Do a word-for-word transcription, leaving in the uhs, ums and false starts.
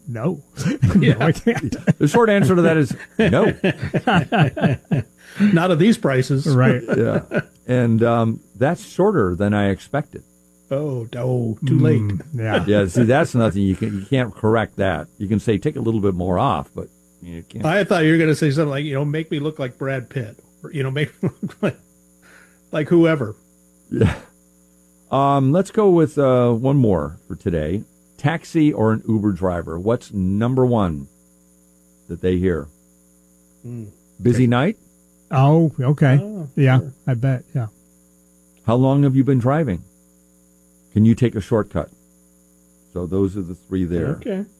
no. Yeah. No, I can't. The short answer to that is no. Not at these prices. Right. Yeah. And um, that's shorter than I expected. Oh, oh, too late. Mm, yeah. Yeah, see, that's nothing. You can you can't correct that. You can say take a little bit more off, but you can't. I thought you were going to say something like, you know, make me look like Brad Pitt. Or, you know, make me look like, like whoever. Yeah. Um, let's go with uh, one more for today. Taxi or an Uber driver? What's number one that they hear? Mm. Busy night? Oh, okay. Oh, yeah, sure. I bet. Yeah. How long have you been driving? Can you take a shortcut? So those are the three there. Okay.